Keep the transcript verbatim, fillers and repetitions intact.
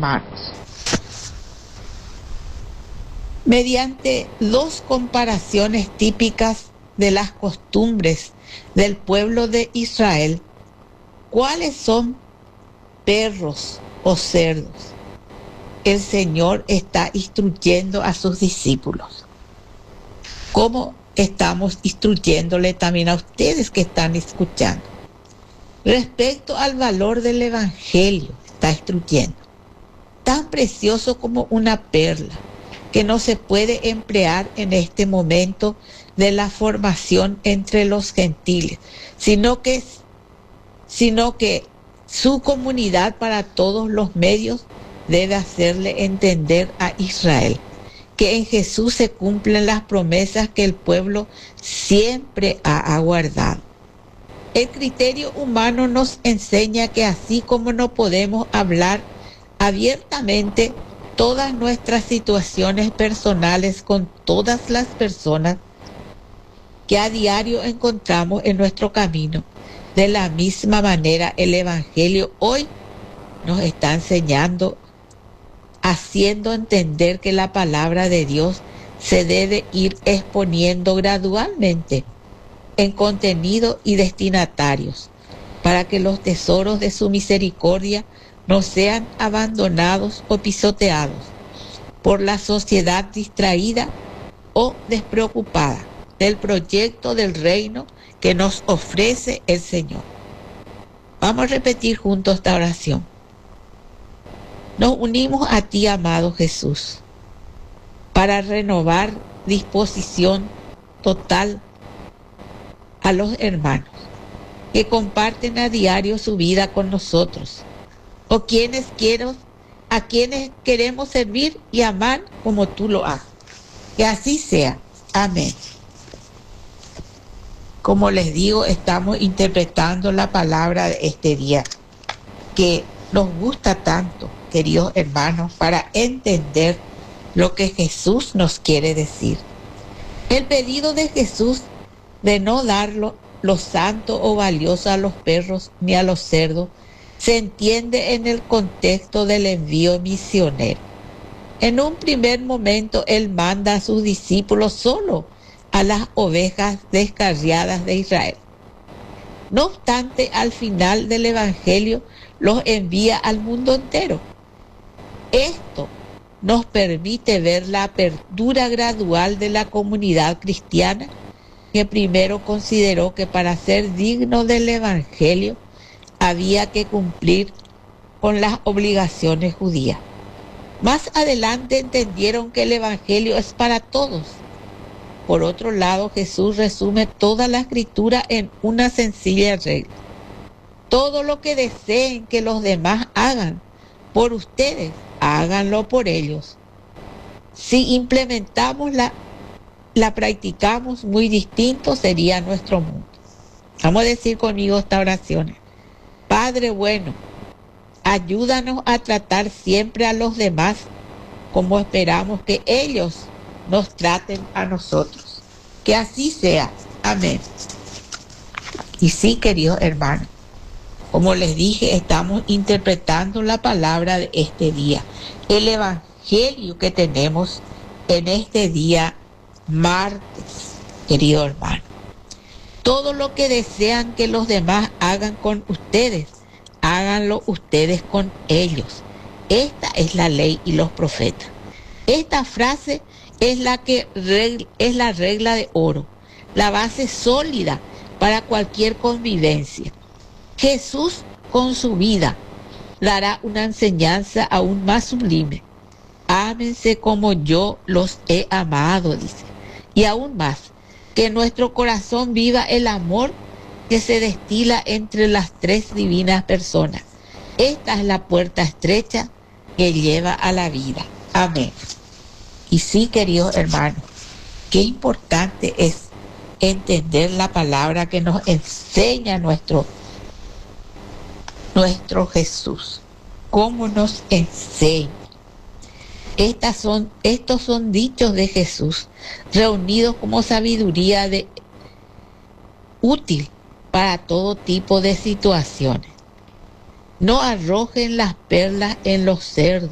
hermanos. Mediante dos comparaciones típicas de las costumbres del pueblo de Israel, ¿cuáles son perros o cerdos? El Señor está instruyendo a sus discípulos. ¿Cómo estamos instruyéndole también a ustedes que están escuchando? Respecto al valor del Evangelio, está instruyendo. Tan precioso como una perla, que no se puede emplear en este momento de la formación entre los gentiles, sino que, sino que su comunidad para todos los medios debe hacerle entender a Israel que en Jesús se cumplen las promesas que el pueblo siempre ha aguardado. El criterio humano nos enseña que así como no podemos hablar abiertamente todas nuestras situaciones personales con todas las personas que a diario encontramos en nuestro camino, de la misma manera el Evangelio hoy nos está enseñando, haciendo entender que la palabra de Dios se debe ir exponiendo gradualmente en contenido y destinatarios, para que los tesoros de su misericordia no sean abandonados o pisoteados por la sociedad distraída o despreocupada del proyecto del reino que nos ofrece el Señor. Vamos a repetir juntos esta oración. Nos unimos a ti, amado Jesús, para renovar disposición total a los hermanos que comparten a diario su vida con nosotros, o quienes quiero, a quienes queremos servir y amar como tú lo haces. Que así sea. Amén. Como les digo, estamos interpretando la palabra de este día, que nos gusta tanto, queridos hermanos, para entender lo que Jesús nos quiere decir. El pedido de Jesús de no dar lo, lo santo o valioso a los perros ni a los cerdos se entiende en el contexto del envío misionero. En un primer momento, Él manda a sus discípulos solo a las ovejas descarriadas de Israel. No obstante, al final del Evangelio los envía al mundo entero. Esto nos permite ver la apertura gradual de la comunidad cristiana, que primero consideró que para ser digno del Evangelio había que cumplir con las obligaciones judías. Más adelante entendieron que el Evangelio es para todos. Por otro lado, Jesús resume toda la Escritura en una sencilla regla. Todo lo que deseen que los demás hagan por ustedes, háganlo por ellos. Si implementamos la, la practicamos, muy distinto sería nuestro mundo. Vamos a decir conmigo esta oración. Padre bueno, ayúdanos a tratar siempre a los demás como esperamos que ellos nos traten a nosotros. Que así sea. Amén. Y sí, queridos hermanos, como les dije, estamos interpretando la palabra de este día, el Evangelio que tenemos en este día martes, querido hermano. Todo lo que desean que los demás hagan con ustedes, háganlo ustedes con ellos. Esta es la ley y los profetas. Esta frase es la que regla, es la regla de oro, la base sólida para cualquier convivencia. Jesús, con su vida, dará una enseñanza aún más sublime. Ámense como yo los he amado, dice. Y aún más, que en nuestro corazón viva el amor que se destila entre las tres divinas personas. Esta es la puerta estrecha que lleva a la vida. Amén. Y sí, queridos hermanos, qué importante es entender la palabra que nos enseña nuestro, nuestro Jesús. Cómo nos enseña. Estas son, estos son dichos de Jesús, reunidos como sabiduría de, útil para todo tipo de situaciones. No arrojen las perlas en los cerdos,